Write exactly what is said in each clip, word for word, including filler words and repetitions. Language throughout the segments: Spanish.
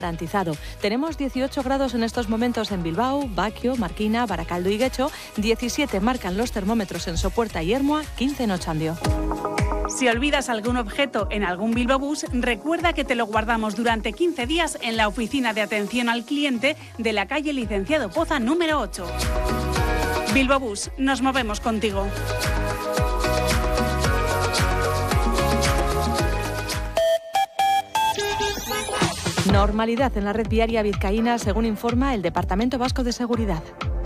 Garantizado. Tenemos dieciocho grados en estos momentos en Bilbao, Baquio, Marquina, Baracaldo y Guecho, diecisiete marcan los termómetros en Sopuerta y Ermua, quince en Ochandio. Si olvidas algún objeto en algún Bilbao Bus, recuerda que te lo guardamos durante quince días en la oficina de atención al cliente de la calle Licenciado Poza número ocho. Bilbao Bus, nos movemos contigo. Normalidad en la red viaria vizcaína, según informa el Departamento Vasco de Seguridad.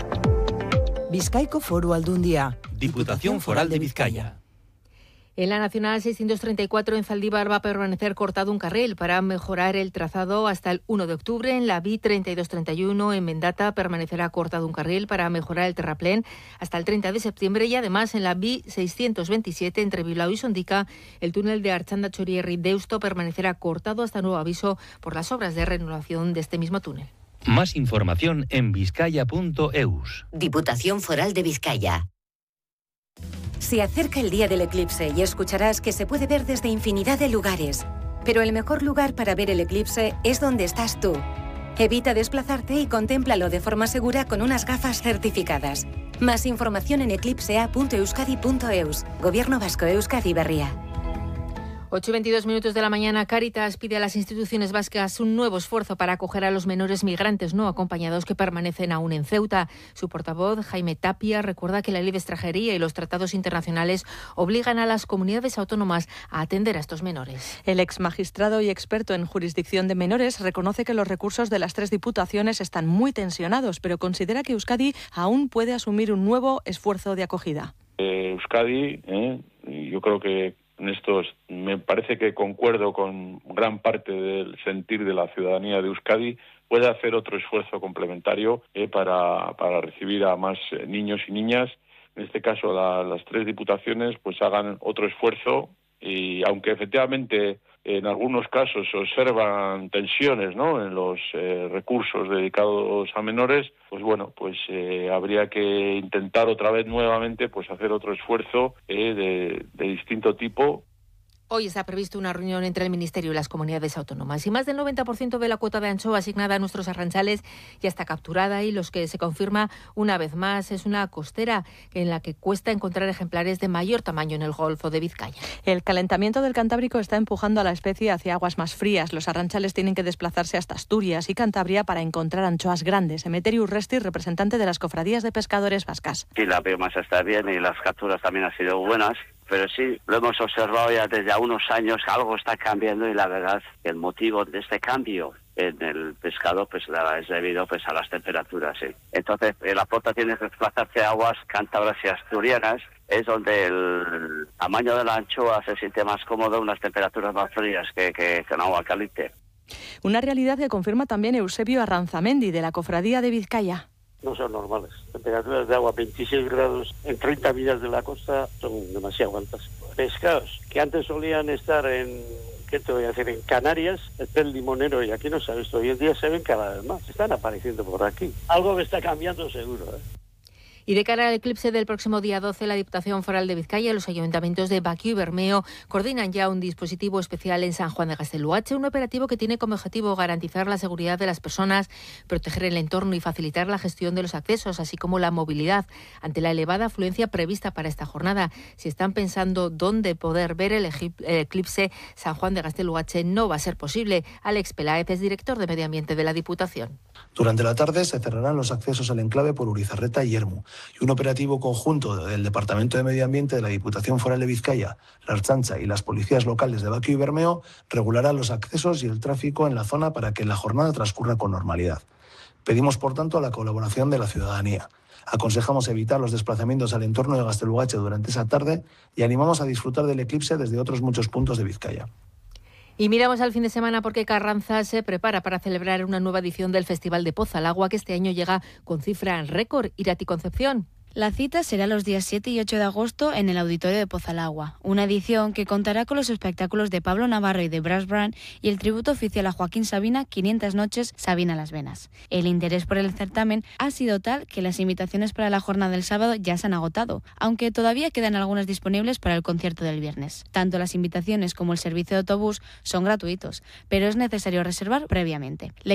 Bizkaiko Foru Aldundia. Diputación Foral de Vizcaya. En la Nacional seiscientos treinta y cuatro en Zaldívar va a permanecer cortado un carril para mejorar el trazado hasta el uno de octubre. En la B I treinta y dos treinta y uno en Mendata permanecerá cortado un carril para mejorar el terraplén hasta el treinta de septiembre y además en la B I seiscientos veintisiete entre Bilbao y Sondica el túnel de Archanda Txorierri Deusto permanecerá cortado hasta nuevo aviso por las obras de renovación de este mismo túnel. Más información en vizcaya punto eus. Diputación Foral de Vizcaya. Se acerca el día del eclipse y escucharás que se puede ver desde infinidad de lugares. Pero el mejor lugar para ver el eclipse es donde estás tú. Evita desplazarte y contémplalo de forma segura con unas gafas certificadas. Más información en eclipsea punto euskadi punto eus. Gobierno Vasco, Euskadi Berria. ocho y veintidós minutos de la mañana, Cáritas pide a las instituciones vascas un nuevo esfuerzo para acoger a los menores migrantes no acompañados que permanecen aún en Ceuta. Su portavoz, Jaime Tapia, recuerda que la ley de extranjería y los tratados internacionales obligan a las comunidades autónomas a atender a estos menores. El ex magistrado y experto en jurisdicción de menores reconoce que los recursos de las tres diputaciones están muy tensionados, pero considera que Euskadi aún puede asumir un nuevo esfuerzo de acogida. Eh, Euskadi, eh, yo creo que en estos, me parece que concuerdo con gran parte del sentir de la ciudadanía de Euskadi, puede hacer otro esfuerzo complementario eh, para, para recibir a más eh, niños y niñas. En este caso, la, las tres diputaciones pues hagan otro esfuerzo y aunque efectivamente en algunos casos se observan tensiones, ¿no?, en los eh, recursos dedicados a menores, pues bueno, pues eh, habría que intentar otra vez nuevamente pues hacer otro esfuerzo eh, de, de distinto tipo. Hoy está previsto una reunión entre el Ministerio y las comunidades autónomas y más del noventa por ciento de la cuota de anchoa asignada a nuestros arranchales ya está capturada y los que se confirma una vez más es una costera en la que cuesta encontrar ejemplares de mayor tamaño en el Golfo de Vizcaya. El calentamiento del Cantábrico está empujando a la especie hacia aguas más frías. Los arranchales tienen que desplazarse hasta Asturias y Cantabria para encontrar anchoas grandes. Emeterio Urresti, representante de las cofradías de pescadores vascas. Sí, la biomasa está bien y las capturas también han sido buenas. Pero sí, lo hemos observado ya desde hace unos años, que algo está cambiando y la verdad que el motivo de este cambio en el pescado pues es debido pues a las temperaturas. ¿sí? Entonces, la flota tiene que desplazarse a aguas cántabras y asturianas, es donde el tamaño de la anchoa se siente más cómodo, unas temperaturas más frías que, que, que en agua caliente. Una realidad que confirma también Eusebio Arranzamendi, de la Cofradía de Vizcaya. No son normales. Temperaturas de agua veintiséis grados en treinta millas de la costa son demasiado altas. Pescados que antes solían estar en, ¿qué te voy a decir?, en Canarias, está el limonero y aquí no se ha visto. Hoy en día se ven cada vez más. Están apareciendo por aquí. Algo que está cambiando seguro, ¿eh? Y de cara al eclipse del próximo día doce, la Diputación Foral de Vizcaya y los ayuntamientos de Baquio y Bermeo coordinan ya un dispositivo especial en San Juan de Gaztelugatxe, un operativo que tiene como objetivo garantizar la seguridad de las personas, proteger el entorno y facilitar la gestión de los accesos, así como la movilidad. Ante la elevada afluencia prevista para esta jornada, si están pensando dónde poder ver el eclipse, San Juan de Gaztelugatxe no va a ser posible. Alex Peláez es director de Medio Ambiente de la Diputación. Durante la tarde se cerrarán los accesos al enclave por Urizarreta y Ermu. Y un operativo conjunto del Departamento de Medio Ambiente de la Diputación Foral de Vizcaya, la Ertzaintza y las policías locales de Baquio y Bermeo regulará los accesos y el tráfico en la zona para que la jornada transcurra con normalidad. Pedimos, por tanto, la colaboración de la ciudadanía. Aconsejamos evitar los desplazamientos al entorno de Gaztelugatxe durante esa tarde y animamos a disfrutar del eclipse desde otros muchos puntos de Vizcaya. Y miramos al fin de semana porque Carranza se prepara para celebrar una nueva edición del Festival de Poza al Agua, que este año llega con cifra récord. Irati Concepción. La cita será los días siete y ocho de agosto en el Auditorio de Pozalagua, una edición que contará con los espectáculos de Pablo Navarro y de Brass Band y el tributo oficial a Joaquín Sabina, quinientas noches, Sabina a las venas. El interés por el certamen ha sido tal que las invitaciones para la jornada del sábado ya se han agotado, aunque todavía quedan algunas disponibles para el concierto del viernes. Tanto las invitaciones como el servicio de autobús son gratuitos, pero es necesario reservar previamente. La